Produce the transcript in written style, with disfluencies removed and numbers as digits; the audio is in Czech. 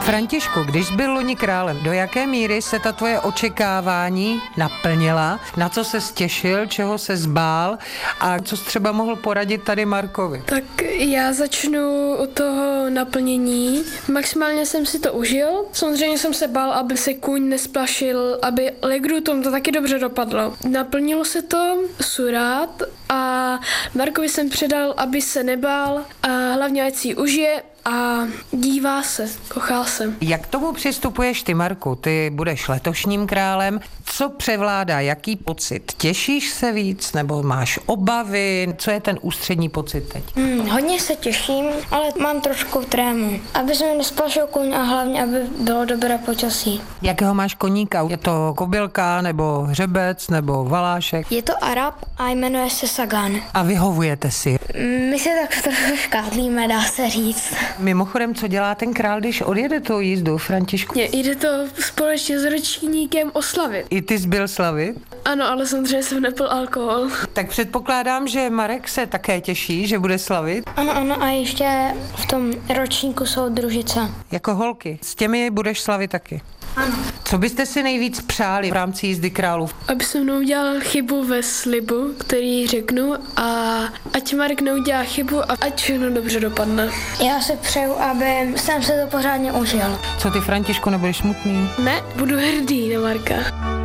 Františku, když byl loni králem, do jaké míry se ta tvoje očekávání naplnila? Na co se těšil, čeho se zbál a co jsi třeba mohl poradit tady Markovi? Tak já začnu od toho naplnění. Maximálně jsem si to užil. Samozřejmě jsem se bál, aby se kůň nesplašil, aby Legrutom to taky dobře dopadlo. Naplnilo se to, surát, a Markovi jsem předal, aby se nebál a hlavně ať si ji užije a dívá se, kochal jsem. Jak k tomu přistupuješ ty, Marku? Ty budeš letošním králem. Co převládá? Jaký pocit? Těšíš se víc nebo máš obavy? Co je ten ústřední pocit teď? Hodně se těším, ale mám trošku trému. Aby se mi nesplašil kůň a hlavně, aby bylo dobré počasí. Jakého máš koníka? Je to kobylka nebo hřebec nebo valášek? Je to Arab a jmenuje se Sagan. A vyhovujete si. My se tak trochu škádlíme, dá se říct. Mimochodem, co dělá ten král, když odjede tou jízdu, Františku? Jde to společně s ročníkem oslavit. I ty jsi byl slavit? Ano, ale samozřejmě jsem nepil alkohol. Tak předpokládám, že Marek se také těší, že bude slavit. Ano, a ještě v tom ročníku jsou družice. Jako holky. S těmi budeš slavit taky. Ano. Co byste si nejvíc přáli v rámci jízdy králů? Aby se mnou udělal chybu ve slibu, který řeknu, a ať Marek neudělá chybu a ať všechno dobře dopadne. Já si přeju, aby jsem se to pořádně užil. Co ty, Františku, nebudeš smutný? Ne, budu hrdý na Marka.